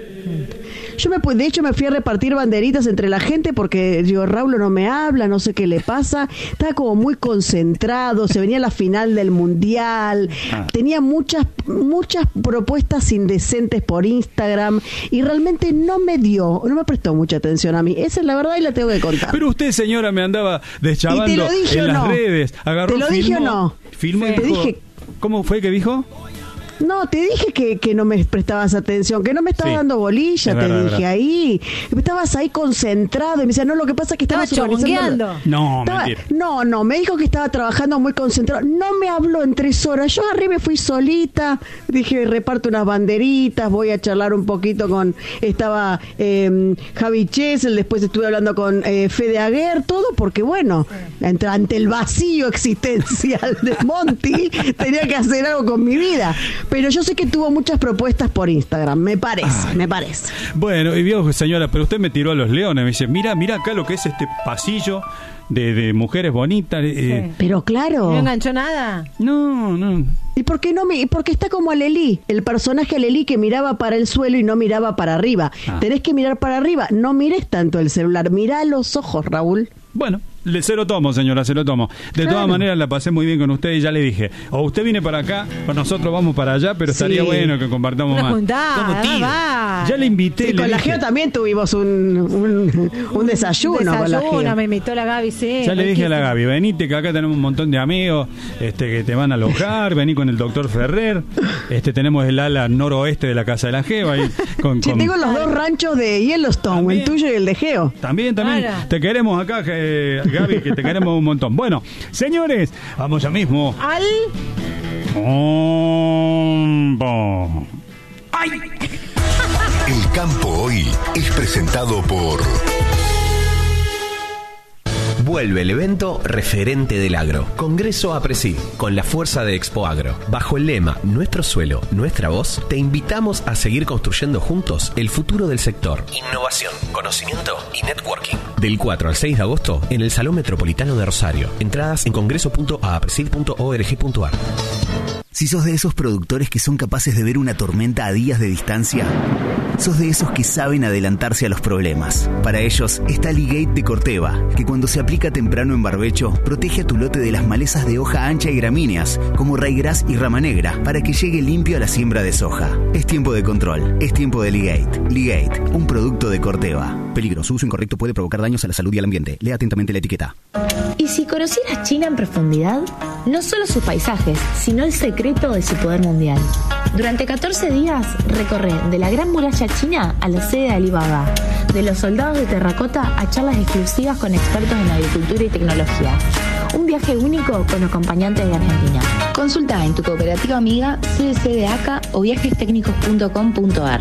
[SPEAKER 4] Yo me, de hecho me fui a repartir banderitas entre la gente porque digo, Raúl no me habla, no sé qué le pasa. Estaba como muy concentrado, se venía la final del mundial, ah. tenía muchas muchas propuestas indecentes por Instagram y realmente no me dio, no me prestó mucha atención a mí. Esa es la verdad y la tengo que contar.
[SPEAKER 2] Pero usted, señora, me andaba deschavando en las
[SPEAKER 4] no?
[SPEAKER 2] redes. Agarró,
[SPEAKER 4] ¿Te lo
[SPEAKER 2] filmó,
[SPEAKER 4] dije o no?
[SPEAKER 2] Filmó
[SPEAKER 4] sí.
[SPEAKER 2] y dijo,
[SPEAKER 4] Te dije,
[SPEAKER 2] ¿cómo fue que dijo?
[SPEAKER 4] No, te dije que, que no me prestabas atención, que no me estabas
[SPEAKER 2] sí.
[SPEAKER 4] dando bolilla,
[SPEAKER 2] es
[SPEAKER 4] te
[SPEAKER 2] verdad,
[SPEAKER 4] dije
[SPEAKER 2] verdad.
[SPEAKER 4] ahí. Estabas ahí concentrado y me decía, no, lo que pasa es que estabas
[SPEAKER 3] estaba chongueando.
[SPEAKER 2] No,
[SPEAKER 4] estaba,
[SPEAKER 2] mentira.
[SPEAKER 4] No, no, me dijo que estaba trabajando muy concentrado. No me habló en tres horas. Yo arriba me fui solita. Dije, reparto unas banderitas, voy a charlar un poquito con... Estaba eh, Javi Chesel, después estuve hablando con eh, Fede Aguer, todo porque, bueno, ante, ante el vacío existencial de Monty, tenía que hacer algo con mi vida. Pero yo sé que tuvo muchas propuestas por Instagram, me parece, Ay. me parece.
[SPEAKER 2] Bueno, y vio, señora, pero usted me tiró a los leones, me dice, mira, mira acá lo que es este pasillo de, de mujeres bonitas. Eh.
[SPEAKER 4] Sí. Pero claro.
[SPEAKER 3] ¿No enganchó nada?
[SPEAKER 2] No, no.
[SPEAKER 4] ¿Y por qué no me, porque está como Alelí, el personaje Alelí que miraba para el suelo y no miraba para arriba? Ah. Tenés que mirar para arriba, no mires tanto el celular, mirá los ojos, Raúl.
[SPEAKER 2] Bueno, le, se lo tomo, señora, se lo tomo. De claro. todas maneras, la pasé muy bien con usted y ya le dije, o usted viene para acá, o nosotros vamos para allá, pero sí. estaría bueno que compartamos
[SPEAKER 3] Una
[SPEAKER 2] más.
[SPEAKER 3] Juntada, va.
[SPEAKER 2] Ya le invité.
[SPEAKER 4] Sí,
[SPEAKER 2] le
[SPEAKER 4] con la
[SPEAKER 2] dije.
[SPEAKER 4] Geo también tuvimos un, un, un desayuno.
[SPEAKER 3] Un
[SPEAKER 4] con la
[SPEAKER 3] desayuno,
[SPEAKER 4] Geo.
[SPEAKER 3] me invitó la Gaby, sí.
[SPEAKER 2] Ya le dije a la Gaby, venite que acá tenemos un montón de amigos este, que te van a alojar, vení con el doctor Ferrer, este tenemos el ala noroeste de la casa de la Geo. Ahí, con,
[SPEAKER 4] sí,
[SPEAKER 2] con...
[SPEAKER 4] tengo los dos ranchos de Yellowstone, ¿también? El tuyo y el de Geo.
[SPEAKER 2] También, también. Claro. Te queremos acá, que, Gaby, que te queremos un montón. Bueno, señores, vamos ya mismo
[SPEAKER 3] al
[SPEAKER 2] Combo.
[SPEAKER 1] ¡Ay! El campo hoy es presentado por...
[SPEAKER 17] Vuelve el evento referente del agro, Congreso APRESID, con la fuerza de Expo Agro. Bajo el lema Nuestro suelo, nuestra voz, te invitamos a seguir construyendo juntos el futuro del sector. Innovación, conocimiento y networking. Del cuatro al seis de agosto en el Salón Metropolitano de Rosario. Entradas en congreso punto apresid punto org punto ar.
[SPEAKER 24] Si sos de esos productores que son capaces de ver una tormenta a días de distancia, sos de esos que saben adelantarse a los problemas. Para ellos está Ligate de Corteva, que cuando se aplica temprano en barbecho, protege a tu lote de las malezas de hoja ancha y gramíneas, como raigras y rama negra, para que llegue limpio a la siembra de soja. Es tiempo de control, es tiempo de Ligate. Ligate, un producto de Corteva. Peligro, su uso incorrecto puede provocar daños a la salud y al ambiente. Lea atentamente la etiqueta.
[SPEAKER 25] ¿Y si conocieras China en profundidad? No solo sus paisajes, sino el secreto de su poder mundial. Durante catorce días recorre de la Gran Muralla China a la sede de Alibaba, de los soldados de terracota a charlas exclusivas con expertos en agricultura y tecnología. Un viaje único con acompañantes de Argentina. Consulta en tu cooperativa amiga C D C de A C A o viajes técnicos punto com punto ar.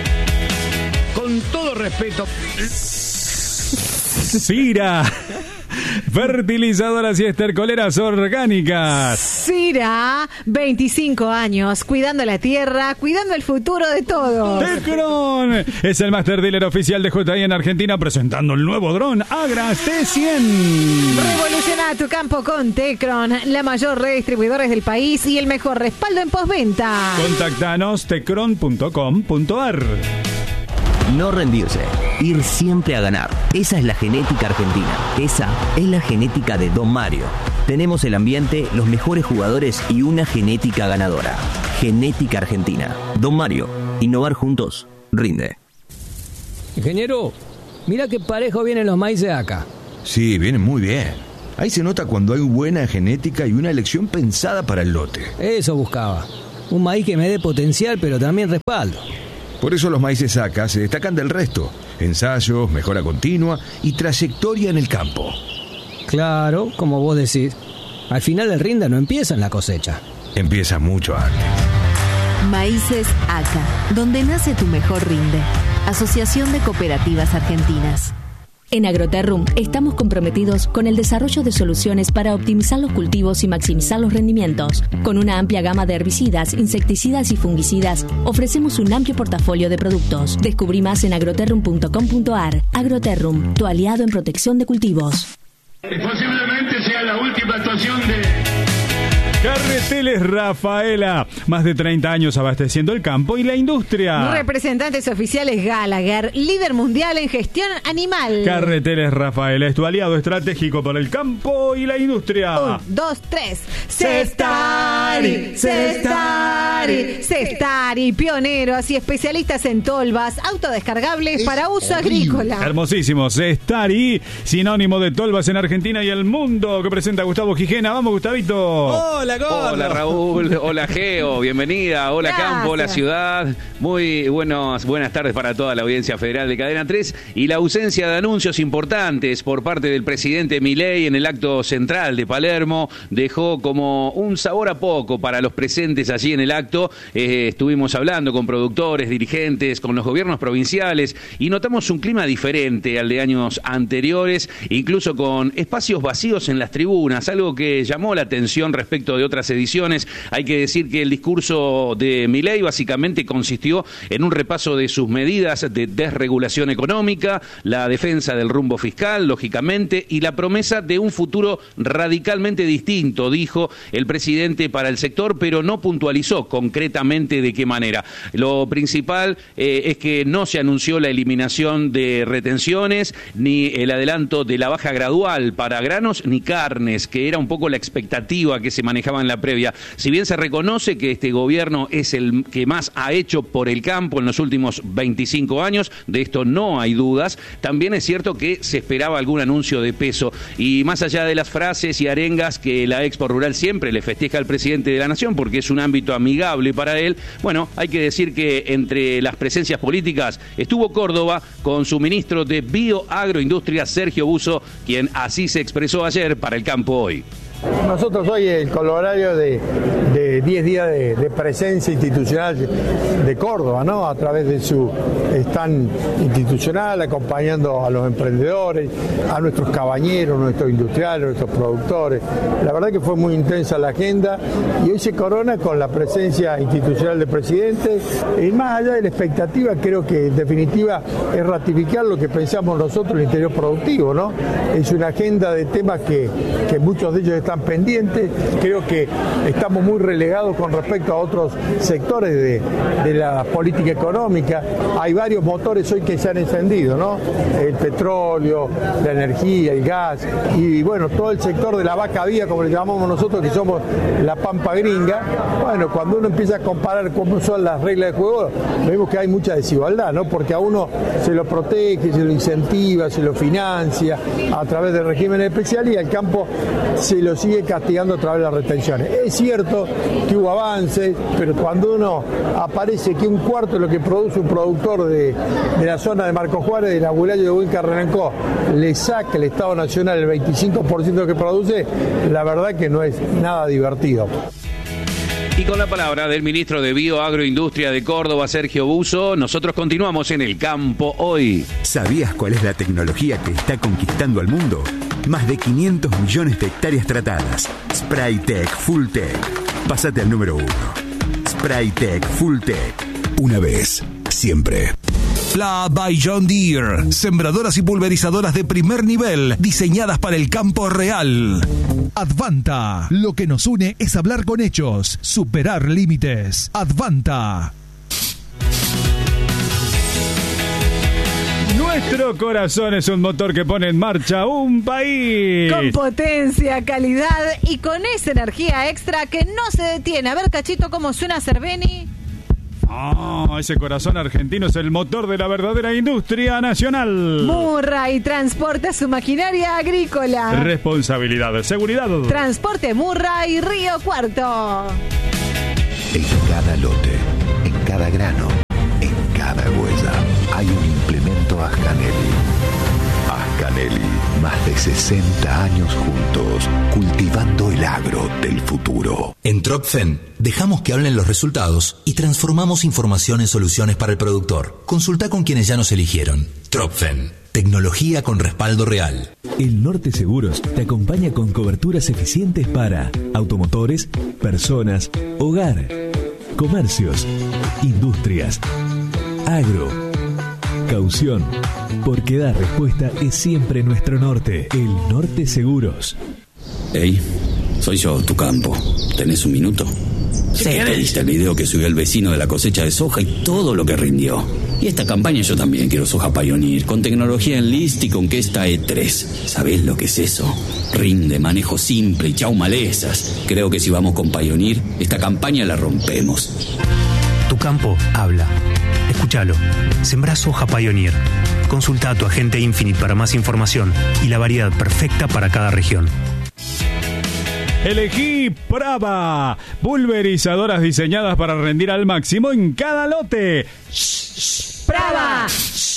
[SPEAKER 2] Con todo respeto, Cira. Fertilizadoras y estercoleras orgánicas.
[SPEAKER 3] Cira, veinticinco años, cuidando la tierra, cuidando el futuro de todos.
[SPEAKER 2] Tecron es el master dealer oficial de J I en Argentina, presentando el nuevo dron Agras T cien.
[SPEAKER 3] Revoluciona tu campo con Tecron, la mayor red de distribuidores del país y el mejor respaldo en postventa.
[SPEAKER 2] Contactanos tecron punto com punto ar.
[SPEAKER 8] No rendirse, ir siempre a ganar. Esa es la genética argentina. Esa es la genética de Don Mario. Tenemos el ambiente, los mejores jugadores y una genética ganadora. Genética argentina. Don Mario, innovar juntos, rinde.
[SPEAKER 9] Ingeniero, mira qué parejo vienen los maíces acá.
[SPEAKER 10] Sí, vienen muy bien. Ahí se nota cuando hay buena genética y una elección pensada para el lote.
[SPEAKER 9] Eso buscaba. Un maíz que me dé potencial, pero también respaldo.
[SPEAKER 10] Por eso los maíces acá se destacan del resto. Ensayos, mejora continua y trayectoria en el campo.
[SPEAKER 9] Claro, como vos decís. Al final el rinde no empieza en la cosecha.
[SPEAKER 10] Empieza mucho antes.
[SPEAKER 11] Maíces A C A, donde nace tu mejor rinde. Asociación de Cooperativas Argentinas.
[SPEAKER 12] En Agroterrum estamos comprometidos con el desarrollo de soluciones para optimizar los cultivos y maximizar los rendimientos. Con una amplia gama de herbicidas, insecticidas y fungicidas, ofrecemos un amplio portafolio de productos. Descubrí más en agroterrum punto com punto ar. Agroterrum, tu aliado en protección de cultivos.
[SPEAKER 19] Posiblemente sea la última actuación de...
[SPEAKER 2] Carreteles Rafaela, más de treinta años abasteciendo el campo y la industria.
[SPEAKER 3] Representantes oficiales Gallagher, líder mundial en gestión animal.
[SPEAKER 2] Carreteles Rafaela es tu aliado estratégico para el campo y la industria.
[SPEAKER 3] Un, dos, tres. Cestari, Cestari, Cestari, pioneros y especialistas en tolvas autodescargables es para uso agrícola.
[SPEAKER 2] Hermosísimo, Cestari, sinónimo de tolvas en Argentina y el mundo, que presenta Gustavo Gijena. Vamos, Gustavito.
[SPEAKER 26] Hola. Hola Raúl, hola Geo, bienvenida, hola Gracias. Campo, hola ciudad, muy buenos, buenas tardes para toda la audiencia federal de Cadena tres y la ausencia de anuncios importantes por parte del presidente Milei en el acto central de Palermo dejó como un sabor a poco para los presentes allí en el acto. Eh, estuvimos hablando con productores, dirigentes, con los gobiernos provinciales y notamos un clima diferente al de años anteriores, incluso con espacios vacíos en las tribunas, algo que llamó la atención respecto de otras ediciones. Hay que decir que el discurso de Milei básicamente consistió en un repaso de sus medidas de desregulación económica, la defensa del rumbo fiscal, lógicamente, y la promesa de un futuro radicalmente distinto, dijo el presidente, para el sector, pero no puntualizó concretamente de qué manera. Lo principal eh, es que no se anunció la eliminación de retenciones, ni el adelanto de la baja gradual para granos ni carnes, que era un poco la expectativa que se manejaba en la previa. Si bien se reconoce que este gobierno es el que más ha hecho por el campo en los últimos veinticinco años, de esto no hay dudas, también es cierto que se esperaba algún anuncio de peso. Y más allá de las frases y arengas que la Expo Rural siempre le festeja al presidente de la Nación, porque es un ámbito amigable para él, bueno, hay que decir que entre las presencias políticas estuvo Córdoba con su ministro de Bioagroindustria, Sergio Buso, quien así se expresó ayer para el campo hoy.
[SPEAKER 27] Nosotros hoy el colorario de diez días de, de presencia institucional de Córdoba, ¿no? A través de su stand institucional, acompañando a los emprendedores, a nuestros cabañeros, nuestros industriales, nuestros productores. La verdad que fue muy intensa la agenda y hoy se corona con la presencia institucional del presidente. Y más allá de la expectativa, creo que en definitiva es ratificar lo que pensamos nosotros en el interior productivo, ¿no? Es una agenda de temas que, que muchos de ellos están pendientes. Creo que estamos muy relegados con respecto a otros sectores de, de la política económica. Hay varios motores hoy que se han encendido, ¿no? El petróleo, la energía, el gas y bueno, todo el sector de la vaca vía, como le llamamos nosotros, que somos la pampa gringa. Bueno, cuando uno empieza a comparar cómo son las reglas de juego, vemos que hay mucha desigualdad, ¿no? Porque a uno se lo protege, se lo incentiva, se lo financia a través de regímenes especiales y al campo se lo sigue castigando a través de las retenciones. Es cierto que hubo avances, pero cuando uno aparece que un cuarto de lo que produce un productor de, de la zona de Marco Juárez, de la Bulayo de Huinca Renancó, le saca el Estado Nacional el veinticinco por ciento de lo que produce, la verdad que no es nada divertido.
[SPEAKER 26] Y con la palabra del ministro de Bioagroindustria de Córdoba, Sergio Buso, nosotros continuamos en el campo hoy.
[SPEAKER 28] ¿Sabías cuál es la tecnología que está conquistando al mundo?
[SPEAKER 13] Más de quinientos millones de hectáreas tratadas. Spraytec Fulltech. Pásate al número uno. Spraytec Fulltech.
[SPEAKER 1] Una vez, siempre.
[SPEAKER 14] Pla by John Deere. Sembradoras y pulverizadoras de primer nivel, diseñadas para el campo real. Advanta. Lo que nos une es hablar con hechos, superar límites. Advanta.
[SPEAKER 2] Nuestro corazón es un motor que pone en marcha un país.
[SPEAKER 3] Con potencia, calidad y con esa energía extra que no se detiene. A ver, Cachito, cómo suena Cerveni.
[SPEAKER 2] Oh, ese corazón argentino es el motor de la verdadera industria nacional.
[SPEAKER 3] Murray transporta su maquinaria agrícola.
[SPEAKER 2] Responsabilidad, seguridad.
[SPEAKER 3] Transporte Murray Río Cuarto.
[SPEAKER 1] En cada lote, en cada grano, en cada huella, hay un implemento Ascanelli. Ascanelli, más de sesenta años juntos, cultivando el agro del futuro.
[SPEAKER 15] En Tropfen, dejamos que hablen los resultados y transformamos información en soluciones para el productor. Consulta con quienes ya nos eligieron. Tropfen, tecnología con respaldo real.
[SPEAKER 16] El Norte Seguros te acompaña con coberturas eficientes para automotores, personas, hogar, comercios, industrias, agro, caución. Porque dar respuesta es siempre nuestro norte. El Norte Seguros.
[SPEAKER 18] Hey, soy yo, tu campo. ¿Tenés un minuto?
[SPEAKER 21] Sí,
[SPEAKER 18] ¿Te viste el video que subió el vecino de la cosecha de soja y todo lo que rindió? Y esta campaña yo también quiero soja Pioneer, con tecnología Enlist y con Kesta E tres. ¿Sabés lo que es eso? Rinde, manejo simple y chau malezas. Creo que si vamos con Pioneer, esta campaña la rompemos.
[SPEAKER 22] Tu campo habla. Escúchalo. Sembrá soja Pioneer. Consulta a tu agente Infinite para más información y la variedad perfecta para cada región.
[SPEAKER 2] Elegí Brava, pulverizadoras diseñadas para rendir al máximo en cada lote.
[SPEAKER 3] Brava,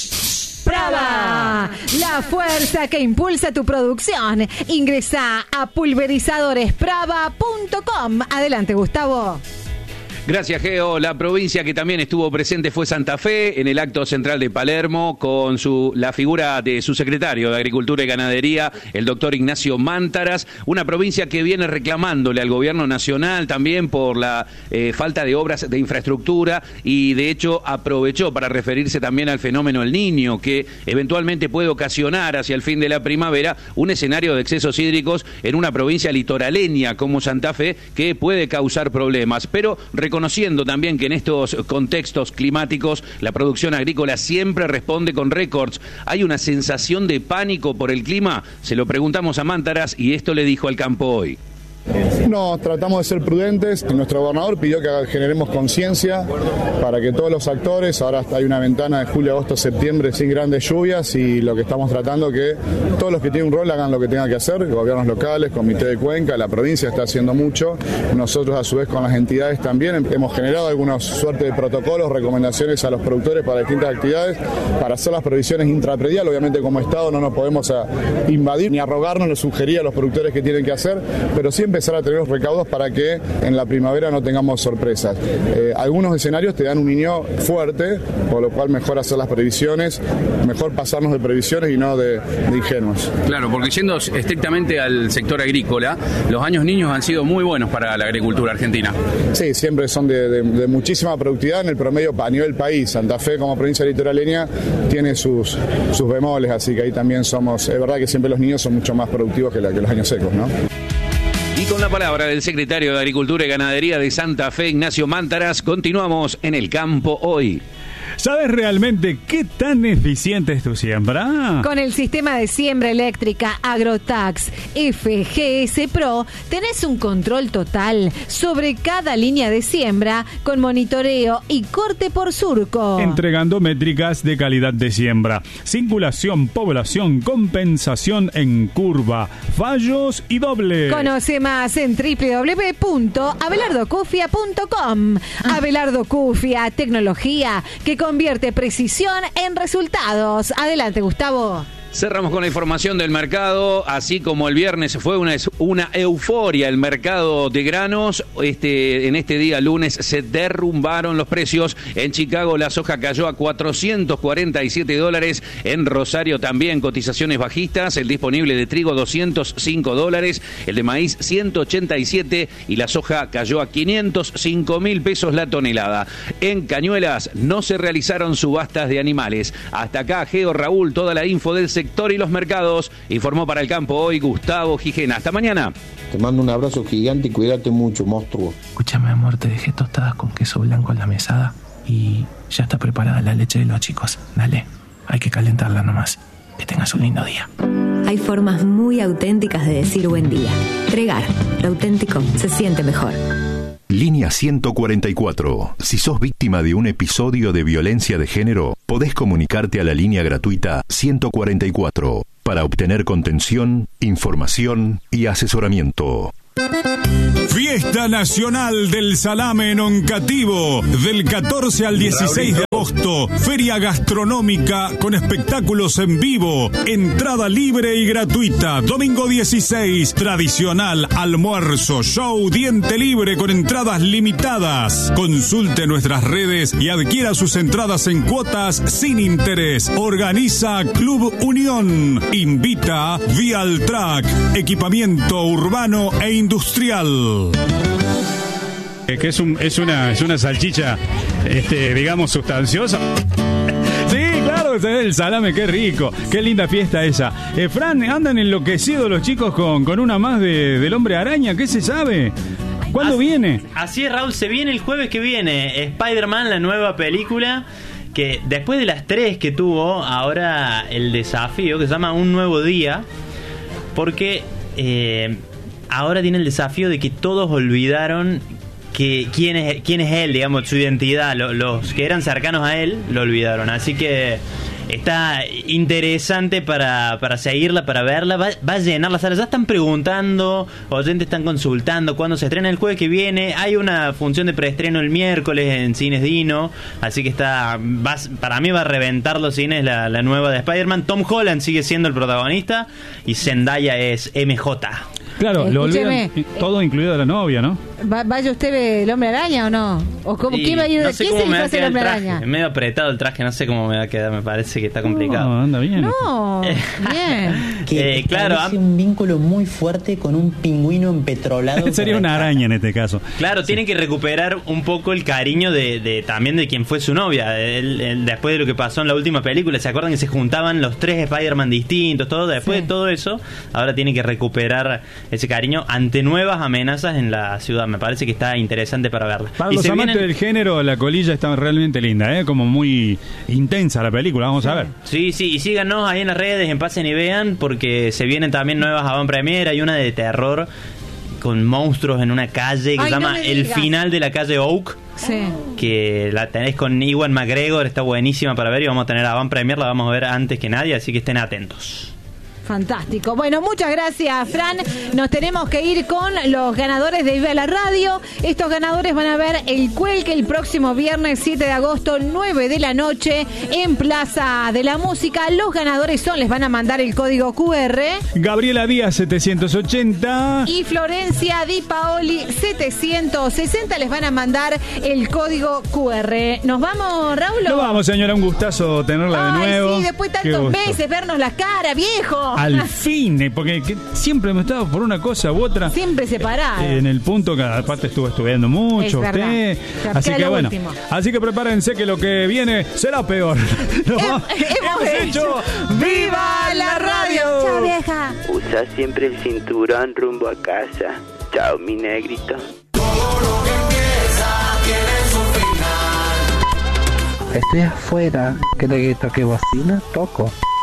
[SPEAKER 3] Brava, la fuerza que impulsa tu producción. Ingresa a pulverizadores brava punto com. Adelante, Gustavo.
[SPEAKER 26] Gracias, Geo. La provincia que también estuvo presente fue Santa Fe en el acto central de Palermo con su, la figura de su secretario de Agricultura y Ganadería, el doctor Ignacio Mántaras. Una provincia que viene reclamándole al gobierno nacional también por la eh, falta de obras de infraestructura y de hecho aprovechó para referirse también al fenómeno El Niño, que eventualmente puede ocasionar hacia el fin de la primavera un escenario de excesos hídricos en una provincia litoraleña como Santa Fe que puede causar problemas. Pero reconociendo también que en estos contextos climáticos la producción agrícola siempre responde con récords. ¿Hay una sensación de pánico por el clima? Se lo preguntamos a Mántaras y esto le dijo al campo hoy.
[SPEAKER 28] No, tratamos de ser prudentes. Nuestro gobernador pidió que generemos conciencia para que todos los actores, ahora hay una ventana de julio, agosto, septiembre sin grandes lluvias y lo que estamos tratando que todos los que tienen un rol hagan lo que tengan que hacer, gobiernos locales, comité de cuenca, la provincia está haciendo mucho, nosotros a su vez con las entidades también hemos generado alguna suerte de protocolos, recomendaciones a los productores para distintas actividades, para hacer las previsiones intrapredial. Obviamente como Estado no nos podemos a invadir ni arrogarnos, nos sugerir a los productores que tienen que hacer, pero siempre empezar a tener los recaudos para que en la primavera no tengamos sorpresas. Eh, algunos escenarios te dan un niño fuerte, por lo cual mejor hacer las previsiones, mejor pasarnos de previsiones y no de, de ingenuos.
[SPEAKER 26] Claro, porque yendo estrictamente al sector agrícola, los años niños han sido muy buenos para la agricultura argentina.
[SPEAKER 28] Sí, siempre son de, de, de muchísima productividad en el promedio a nivel país. Santa Fe como provincia litoraleña tiene sus, sus bemoles, así que ahí también somos, es verdad que siempre los niños son mucho más productivos que, la, que los años secos, ¿no?
[SPEAKER 26] Y con la palabra del secretario de Agricultura y Ganadería de Santa Fe, Ignacio Mántaras, continuamos en el campo hoy.
[SPEAKER 2] ¿Sabes realmente qué tan eficiente es tu siembra?
[SPEAKER 3] Con el sistema de siembra eléctrica Agrotax F G S Pro tenés un control total sobre cada línea de siembra con monitoreo y corte por surco.
[SPEAKER 2] Entregando métricas de calidad de siembra, circulación, población, compensación en curva, fallos y doble.
[SPEAKER 3] Conoce más en doble u doble u doble u punto abelardo cufia punto com. Abelardo Cufia, tecnología que convierte precisión en resultados. Adelante, Gustavo.
[SPEAKER 26] Cerramos con la información del mercado, así como el viernes fue una, una euforia el mercado de granos, este, en este día lunes se derrumbaron los precios. En Chicago la soja cayó a cuatrocientos cuarenta y siete dólares, en Rosario también cotizaciones bajistas, el disponible de trigo doscientos cinco dólares, el de maíz ciento ochenta y siete y la soja cayó a quinientos cinco mil pesos la tonelada. En Cañuelas no se realizaron subastas de animales. Hasta acá, Geo, Raúl, toda la info del sector y los mercados. Informó para el campo hoy Gustavo Gijena. Hasta mañana.
[SPEAKER 4] Te mando un abrazo gigante y cuídate mucho, monstruo.
[SPEAKER 5] Escúchame, amor, te dejé tostadas con queso blanco en la mesada y ya está preparada la leche de los chicos. Dale, hay que calentarla nomás. Que tengas un lindo día.
[SPEAKER 11] Hay formas muy auténticas de decir buen día. Tregar, lo auténtico se siente mejor.
[SPEAKER 1] Línea ciento cuarenta y cuatro. Si sos víctima de un episodio de violencia de género, podés comunicarte a la línea gratuita ciento cuarenta y cuatro para obtener contención, información y asesoramiento.
[SPEAKER 2] Fiesta Nacional del Salame en Oncativo, del catorce al dieciséis de agosto. Feria gastronómica con espectáculos en vivo. Entrada libre y gratuita. Domingo dieciséis, tradicional almuerzo, show, diente libre con entradas limitadas. Consulte nuestras redes y adquiera sus entradas en cuotas sin interés. Organiza Club Unión. Invita Vialtrack, equipamiento urbano e industrial. Eh, que es, un, es, una, es una salchicha, este, digamos, sustanciosa. Sí, claro, el salame, qué rico, qué linda fiesta esa. Eh, Fran, andan enloquecidos los chicos con, con una más de, del Hombre Araña, ¿qué se sabe? ¿Cuándo
[SPEAKER 6] así,
[SPEAKER 2] viene?
[SPEAKER 6] Así es, Raúl, se viene el jueves que viene Spider-Man, la nueva película, que después de las tres que tuvo, ahora el desafío, que se llama Un Nuevo Día, porque eh, ahora tiene el desafío de que todos olvidaron que quién es, quién es él, digamos, su identidad. Los, los que eran cercanos a él lo olvidaron, así que está interesante para, para seguirla, para verla. Va, va a llenar la sala. Ya están preguntando, oyentes están consultando cuándo se estrena. El jueves que viene hay una función de preestreno el miércoles en Cines Dino, así que está va, para mí va a reventar los cines la, la nueva de Spider-Man. Tom Holland sigue siendo el protagonista y Zendaya es M J.
[SPEAKER 2] Claro, lo olvidan, todo incluido de la novia, ¿no?
[SPEAKER 3] ¿Va, ¿Vaya usted el Hombre Araña o no? ¿O cómo, ¿quién va a ir?
[SPEAKER 6] No sé
[SPEAKER 3] ¿Quién
[SPEAKER 6] cómo
[SPEAKER 3] se
[SPEAKER 6] me va a
[SPEAKER 3] hacer
[SPEAKER 6] quedar
[SPEAKER 3] el Hombre
[SPEAKER 6] el traje.
[SPEAKER 3] Araña?
[SPEAKER 6] Es medio apretado el traje, no sé cómo me va a quedar, me parece que está complicado.
[SPEAKER 2] No, anda bien.
[SPEAKER 3] No, bien.
[SPEAKER 7] Que
[SPEAKER 6] Eh, claro,
[SPEAKER 7] establece un vínculo muy fuerte con un pingüino empetrolado.
[SPEAKER 2] Sería una araña en este caso.
[SPEAKER 6] Claro,
[SPEAKER 2] Sí.
[SPEAKER 6] tienen que recuperar un poco el cariño de, de también de quien fue su novia. Él, él, después de lo que pasó en la última película, ¿se acuerdan que se juntaban los tres Spider-Man distintos? Todo después
[SPEAKER 3] Sí.
[SPEAKER 6] de todo eso, ahora tiene que recuperar ese cariño ante nuevas amenazas en la ciudad. Me parece que está interesante para verla.
[SPEAKER 2] Para
[SPEAKER 6] Y
[SPEAKER 2] los
[SPEAKER 6] se
[SPEAKER 2] amantes
[SPEAKER 6] vienen-
[SPEAKER 2] del género, la colilla está realmente linda, ¿eh? Como muy intensa la película, vamos a ver.
[SPEAKER 6] Sí, sí, y síganos ahí en las redes, en Pasen y Vean, porque se vienen también nuevas avant premier. Hay una de terror con monstruos en una calle que
[SPEAKER 3] Ay,
[SPEAKER 6] se
[SPEAKER 3] no
[SPEAKER 6] llama
[SPEAKER 3] me
[SPEAKER 6] El
[SPEAKER 3] digas.
[SPEAKER 6] Final de la Calle Oak,
[SPEAKER 3] Sí.
[SPEAKER 6] que la tenés con Ewan McGregor, está buenísima para ver y vamos a tener avant premier, la vamos a ver antes que nadie, así que estén atentos.
[SPEAKER 3] Fantástico. Bueno, muchas gracias, Fran. Nos tenemos que ir con los ganadores de Viva la Radio. Estos ganadores van a ver el Cuelgue el próximo viernes siete de agosto, nueve de la noche, en Plaza de la Música. Los ganadores son, les van a mandar el código Q R.
[SPEAKER 2] Gabriela Díaz setecientos ochenta.
[SPEAKER 3] Y Florencia Di Paoli setecientos sesenta les van a mandar el código Q R. ¿Nos vamos, Raúl?
[SPEAKER 2] Nos vamos, señora, un gustazo tenerla de
[SPEAKER 3] Ay,
[SPEAKER 2] nuevo.
[SPEAKER 3] sí, después
[SPEAKER 2] Qué
[SPEAKER 3] tantos
[SPEAKER 2] gusto.
[SPEAKER 3] meses, vernos las caras, viejo.
[SPEAKER 2] Al fin, eh, porque que siempre hemos estado por una cosa u otra.
[SPEAKER 3] Siempre separados.
[SPEAKER 2] En el punto que aparte estuvo estudiando mucho
[SPEAKER 3] Es verdad.
[SPEAKER 2] usted.
[SPEAKER 3] Ya,
[SPEAKER 2] Así
[SPEAKER 3] queda
[SPEAKER 2] que
[SPEAKER 3] lo
[SPEAKER 2] bueno.
[SPEAKER 3] último.
[SPEAKER 2] Así que prepárense que lo que viene será peor. Nos vamos-
[SPEAKER 3] Hemos hecho ¡Viva la Radio! Chao, vieja.
[SPEAKER 17] Usa siempre el cinturón rumbo a casa. Chao, mi negrito.
[SPEAKER 20] Estoy afuera. ¿Qué le que toque bocina? Toco.